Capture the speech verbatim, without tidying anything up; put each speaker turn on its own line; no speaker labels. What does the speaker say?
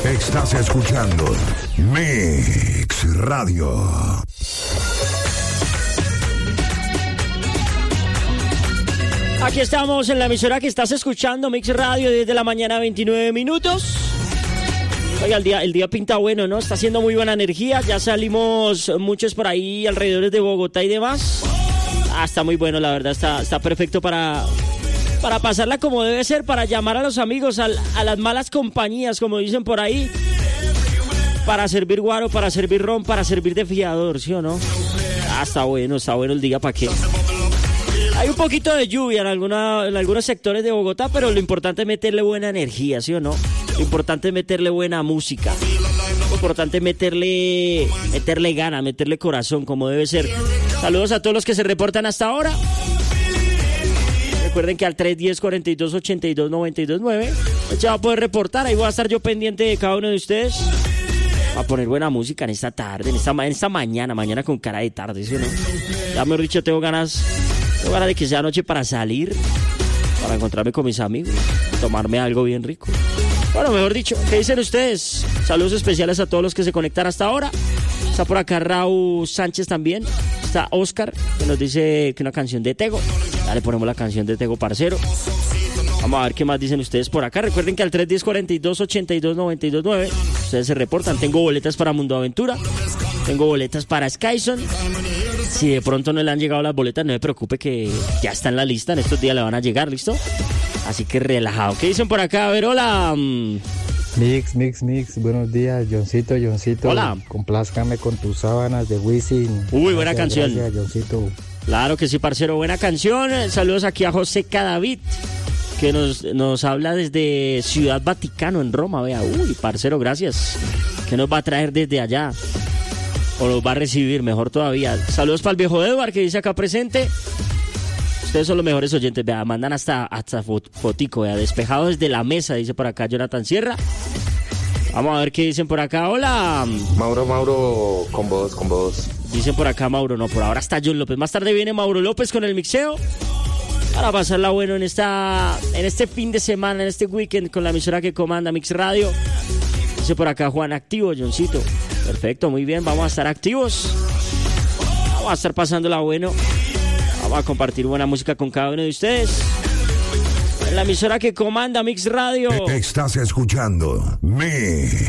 Estás escuchando Mix Radio.
Aquí estamos en la emisora que estás escuchando, Mix Radio, desde la mañana, veintinueve minutos. Oiga, el día, el día pinta bueno, ¿no? Está haciendo muy buena energía. Ya salimos muchos por ahí alrededor de Bogotá y demás. Ah, está muy bueno, la verdad. Está, está perfecto para, para pasarla como debe ser, para llamar a los amigos, a, a las malas compañías, como dicen por ahí. Para servir guaro, para servir ron, para servir de fiador, ¿sí o no? Ah, está bueno, está bueno el día, ¿para qué? Hay un poquito de lluvia en, alguna, en algunos sectores de Bogotá, pero lo importante es meterle buena energía, ¿sí o no? Lo importante es meterle buena música. Lo importante es meterle, meterle gana, meterle corazón, como debe ser. Saludos a todos los que se reportan hasta ahora. Recuerden que al tres uno cero, cuatro dos, ocho dos, nueve dos nueve se va a poder reportar. Ahí voy a estar yo pendiente de cada uno de ustedes. Va a poner buena música en esta tarde, en esta, en esta mañana, mañana con cara de tarde, ¿sí o no? Ya mejor dicho, tengo ganas... Tengo ganas de que sea noche para salir, para encontrarme con mis amigos, tomarme algo bien rico. Bueno, mejor dicho, ¿qué dicen ustedes? Saludos especiales a todos los que se conectan hasta ahora. Está por acá Raúl Sánchez también. Está Oscar, que nos dice que una canción de Tego. Ya le ponemos la canción de Tego, parcero. Vamos a ver qué más dicen ustedes por acá. Recuerden que al tres uno cero, cuatro dos, ocho dos, nueve dos nueve ustedes se reportan. Tengo boletas para Mundo Aventura. Tengo boletas para Skyson. Si de pronto no le han llegado las boletas, no se preocupe que ya está en la lista. En estos días le van a llegar, ¿listo? Así que relajado. ¿Qué dicen por acá? A ver, hola.
Mix, mix, mix. Buenos días, Johncito, Johncito.
Hola.
Complázcame con tus sábanas de Wisin.
Uy, buena
Gracias,
canción.
Gracias, Johncito.
Claro que sí, parcero. Buena canción. Saludos aquí a José Cadavid, que nos, nos habla desde Ciudad Vaticano, en Roma. Vea, uy, parcero, gracias. ¿Qué nos va a traer desde allá? O los va a recibir, mejor todavía. Saludos para el viejo Edward, que dice acá presente. Ustedes son los mejores oyentes, vea, mandan hasta, hasta fotico, vea, despejado desde la mesa, dice por acá Jonathan Sierra. Vamos a ver qué dicen por acá. Hola.
Mauro, Mauro, con vos, con vos.
Dicen por acá Mauro, no, por ahora está John López. Más tarde viene Mauro López con el mixeo, para pasarla bueno en esta, en este fin de semana, en este weekend, con la emisora que comanda Mix Radio. Dice por acá Juan, activo, Johncito. Perfecto, muy bien, vamos a estar activos. Vamos a estar pasándola bueno. Vamos a compartir buena música con cada uno de ustedes. En la emisora que comanda Mix Radio.
Estás escuchando Mix